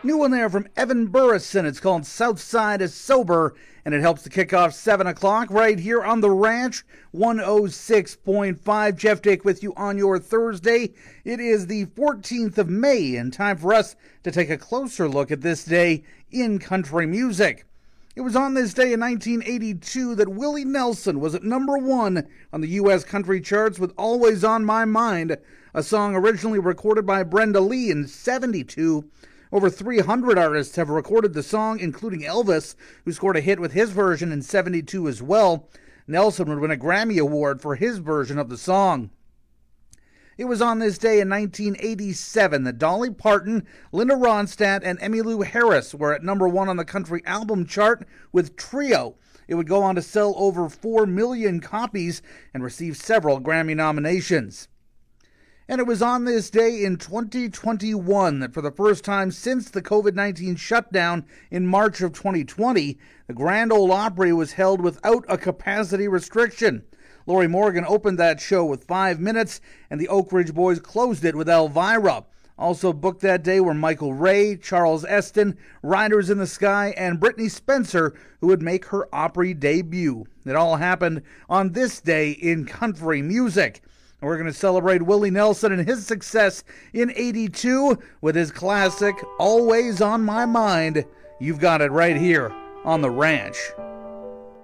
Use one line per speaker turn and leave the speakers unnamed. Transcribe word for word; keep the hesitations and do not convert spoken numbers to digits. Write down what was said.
New one there from Evan Burrison. It's called Southside is Sober, and it helps to kick off seven o'clock right here on The Ranch, one oh six point five. Jeff Dick with you on your Thursday. It is the fourteenth of May, and time for us to take a closer look at this day in country music. It was on this day in nineteen eighty-two that Willie Nelson was at number one on the U S country charts with Always on My Mind, a song originally recorded by Brenda Lee in seventy-two. Over three hundred artists have recorded the song, including Elvis, who scored a hit with his version in seventy-two as well. Nelson would win a Grammy Award for his version of the song. It was on this day in nineteen eighty-seven that Dolly Parton, Linda Ronstadt, and Emmylou Harris were at number one on the country album chart with Trio. It would go on to sell over four million copies and receive several Grammy nominations. And it was on this day in twenty twenty-one that for the first time since the covid nineteen shutdown in March of twenty twenty, the Grand Ole Opry was held without a capacity restriction. Lori Morgan opened that show with five minutes, and the Oak Ridge Boys closed it with Elvira. Also booked that day were Michael Ray, Charles Eston, Riders in the Sky, and Brittany Spencer, who would make her Opry debut. It all happened on this day in country music. And we're going to celebrate Willie Nelson and his success in eighty-two with his classic, Always on My Mind. You've got it right here on The Ranch.